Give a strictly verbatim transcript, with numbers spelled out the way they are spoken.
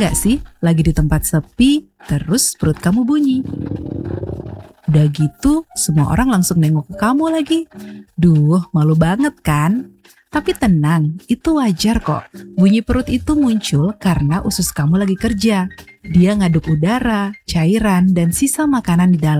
nggak sih lagi di tempat sepi, terus perut kamu bunyi? Udah gitu, semua orang langsung nengok ke kamu lagi. Duh, malu banget kan? Tapi tenang, itu wajar kok. Bunyi perut itu muncul karena usus kamu lagi kerja. Dia ngaduk udara, cairan, dan sisa makanan di dalam.